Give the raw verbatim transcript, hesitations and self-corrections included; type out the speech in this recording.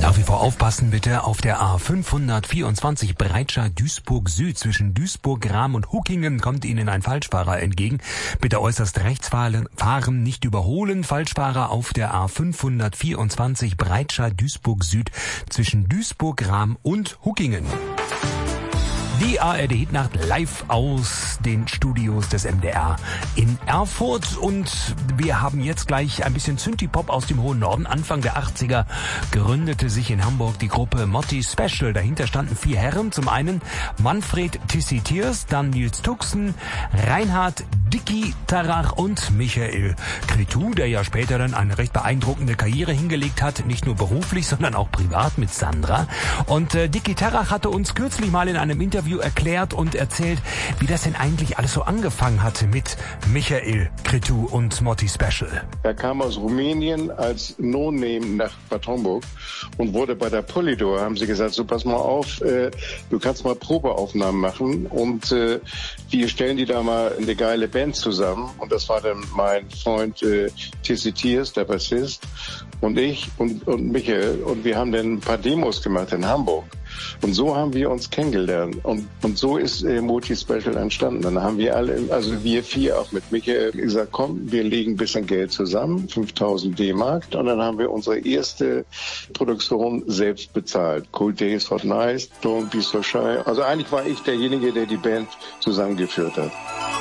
Nach wie vor aufpassen bitte auf der A fünfhundertvierundzwanzig Breitscheid-Duisburg Süd. Zwischen Duisburg, Gram und Huckingen kommt Ihnen ein Falschfahrer entgegen. Bitte äußerst rechts fahren, nicht überholen. Falschfahrer auf der A fünfhundertvierundzwanzig Breitscheid-Duisburg Süd zwischen Duisburg, Gram und Huckingen. Die A R D-Hitnacht live aus den Studios des M D R in Erfurt. Und wir haben jetzt gleich ein bisschen Synthie-Pop aus dem hohen Norden. Anfang der achtziger gründete sich in Hamburg die Gruppe Motti Special. Dahinter standen vier Herren. Zum einen Manfred Tissi Tiers, dann Nils Tuxen, Reinhard Dicky Tarach und Michael Cretu, der ja später dann eine recht beeindruckende Karriere hingelegt hat. Nicht nur beruflich, sondern auch privat mit Sandra. Und äh, Dicky Tarach hatte uns kürzlich mal in einem Interview erklärt und erzählt, wie das denn eigentlich alles so angefangen hatte mit Michael Cretu und Motti Special. Er kam aus Rumänien als No-Name nach Bad Homburg und wurde bei der Polydor, haben sie gesagt, so pass mal auf, äh, du kannst mal Probeaufnahmen machen und äh, wir stellen die da mal eine geile Band zusammen. Und das war dann mein Freund äh, Tissi Tiers, der Bassist, und ich und, und Michael. Und wir haben dann ein paar Demos gemacht in Hamburg. Und so haben wir uns kennengelernt. Und, und so ist äh, Motti Special entstanden. Dann haben wir alle, also wir vier auch mit Michael, gesagt, komm, wir legen ein bisschen Geld zusammen, fünftausend D-Mark. Und dann haben wir unsere erste Produktion selbst bezahlt. Cold Days, Hot Nights, Don't Be So Shy. Also eigentlich war ich derjenige, der die Band zusammengeführt hat.